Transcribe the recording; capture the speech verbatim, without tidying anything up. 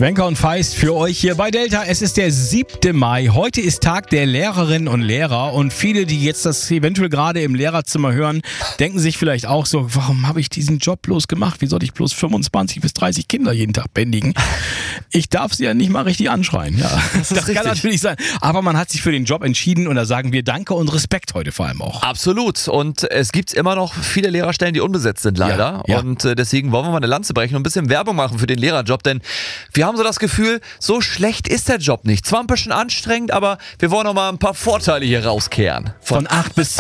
Schwenker und Feist für euch hier bei Delta. Es ist der siebte Mai. Heute ist Tag der Lehrerinnen und Lehrer. Und viele, die jetzt das eventuell gerade im Lehrerzimmer hören, denken sich vielleicht auch so, warum habe ich diesen Job bloß gemacht? Wie soll ich bloß fünfundzwanzig bis dreißig Kinder jeden Tag bändigen? Ich darf sie ja nicht mal richtig anschreien. Ja, das, das kann natürlich sein. Aber man hat sich für den Job entschieden und da sagen wir Danke und Respekt heute vor allem auch. Absolut. Und es gibt immer noch viele Lehrerstellen, die unbesetzt sind leider. Ja, ja. Und deswegen wollen wir mal eine Lanze brechen und ein bisschen Werbung machen für den Lehrerjob. Denn wir haben so das Gefühl, so schlecht ist der Job nicht. Zwar ein bisschen anstrengend, aber wir wollen noch mal ein paar Vorteile hier rauskehren. Von acht bis